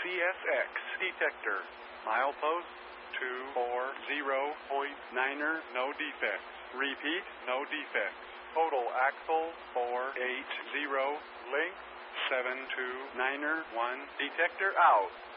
CSX detector. Milepost 240.9er, no defects. Repeat, no defects. Total axle 480, length 729er, 1 detector out.